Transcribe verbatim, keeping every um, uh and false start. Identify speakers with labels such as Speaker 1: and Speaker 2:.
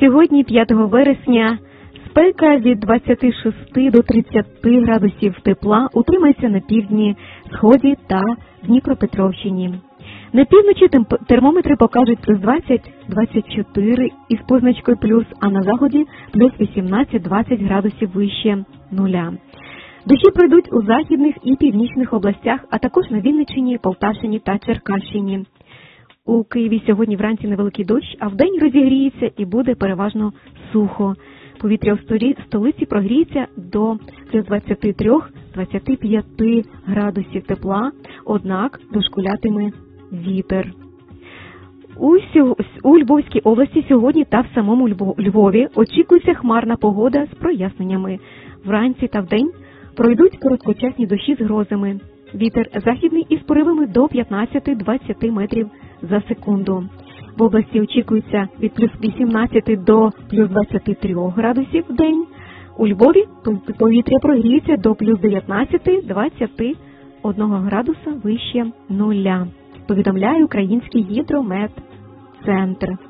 Speaker 1: Сьогодні, п'ятого вересня, спека від двадцяти шести до тридцяти градусів тепла утримається на півдні, сході та Дніпропетровщині. На півночі термометри покажуть плюс двадцять - двадцять чотири із позначкою плюс, а на заході плюс вісімнадцять - двадцять градусів вище нуля. Дощі пройдуть у західних і північних областях, а також на Вінниччині, Полтавщині та Черкащині. У Києві сьогодні вранці невеликий дощ, а вдень розігріється і буде переважно сухо. Повітря у столиці прогріється до плюс двадцяти трьох - двадцяти п'яти градусів тепла, однак дошкулятиме вітер. У, сьо... у Львовській області сьогодні та в самому Львові очікується хмарна погода з проясненнями. Вранці та вдень пройдуть короткочасні дощі з грозами. Вітер західний із поривами до п'ятнадцяти - двадцяти метрів за секунду. В області очікується від плюс вісімнадцяти до плюс двадцяти трьох градусів в день. У Львові повітря прогріється до плюс дев'ятнадцяти - двадцяти одного градуса вище нуля. Повідомляє Український гідрометцентр.